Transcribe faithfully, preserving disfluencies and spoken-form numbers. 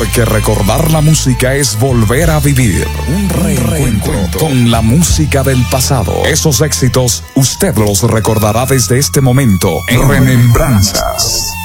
Porque recordar la música es volver a vivir un reencuentro con la música del pasado. Esos éxitos usted los recordará desde este momento en Remembranzas.